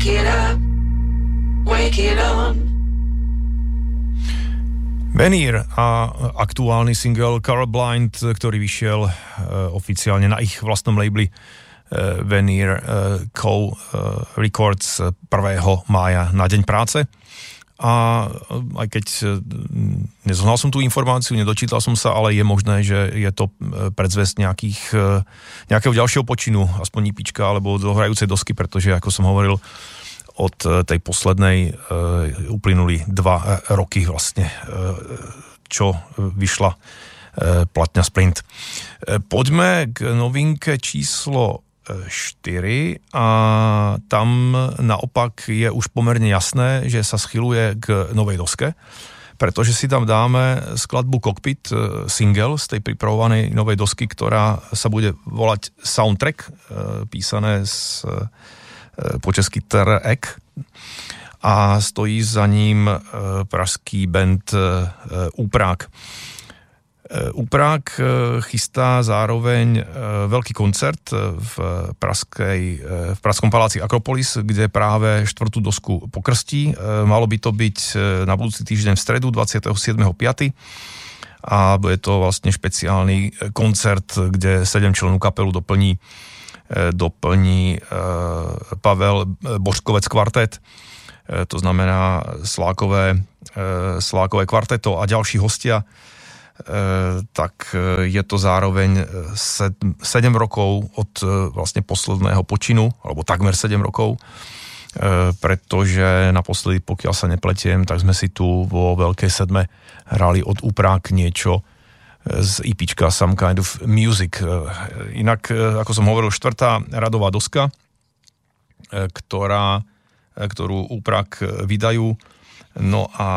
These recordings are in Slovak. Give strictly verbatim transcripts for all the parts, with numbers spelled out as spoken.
it up, wake it on. Veneer a aktuálny single Colorblind, ktorý vyšiel uh, oficiálne na ich vlastnom labeli uh, Veneer uh, Co. Uh, Records prvého mája na Deň práce. A uh, aj keď uh, nezohnal som tú informáciu, nedočítal som sa, ale je možné, že je to uh, predzvesť nejakých, uh, nejakého ďalšieho počinu, aspoň nípička alebo dohrajúcej dosky, pretože ako som hovoril, od tej poslednej uh, uplynuli dva roky vlastne, uh, čo vyšla uh, platňa Splint. Uh, poďme k novinke číslo štyri a tam naopak je už pomerne jasné, že sa schyluje k novej doske, pretože si tam dáme skladbu Cockpit, uh, single z tej pripravovanej novej dosky, ktorá sa bude volať Soundtrack, uh, písané z uh, po česky T R E K a stojí za ním pražský band Úprák. Úprák chystá zároveň veľký koncert v, pražskej, v Pražskom paláci Akropolis, kde práve štvrtú dosku pokrstí. Malo by to byť na budúci týždeň v stredu dvadsiateho siedmeho piateho a bude to vlastne špeciálny koncert, kde sedem členov kapelu doplní doplní Pavel Božkovec kvartet, to znamená Slákové, Slákové kvarteto a ďalší hostia, tak je to zároveň sedem rokov od vlastne posledného počinu, alebo takmer sedem rokov, pretože naposledy, pokiaľ sa nepletiem, tak sme si tu vo Veľkej sedme hrali od Úprák niečo z IPčka Some Kind of Music. Inak, ako som hovoril, štvrtá radová doska, ktorá, ktorú Úprak vydajú. No a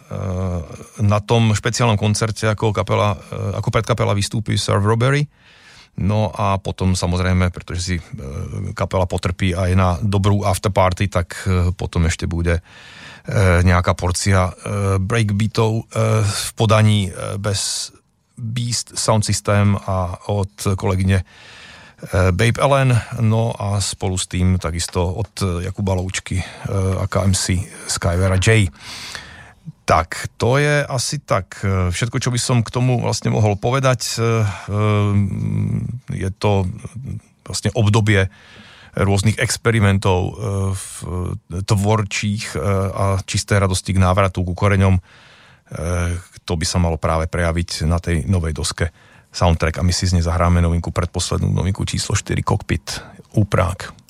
na tom špeciálnom koncerte ako kapela, ako predkapela vystúpi Serve Robbery. No a potom samozrejme, pretože si kapela potrpí aj na dobrú afterparty, tak potom ešte bude nejaká porcia breakbeatov v podaní bez Beast Sound System a od kolegyne Babe Ellen, no a spolu s tým takisto od Jakuba Loučky a K M C Skywera J. Tak, to je asi tak všetko, čo by som k tomu vlastne mohol povedať. Je to vlastne obdobie rôznych experimentov tvorčích a čisté radosti k návratu ku koreňom. To by sa malo práve prejaviť na tej novej doske Soundtrack a my si z nej zahráme novinku, predposlednú novinku číslo štyri, Cockpit, Úprák.